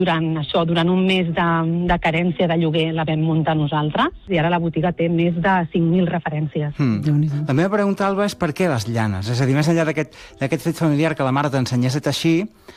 Durant un mes de carència de lloguer la vam muntar nosaltres i ara la botiga té més de 5.000 referències. La meva pregunta, Alba, és per què les llanes? És a dir, més enllà d'aquest fet familiar que la mare t'ensenyés a teixir,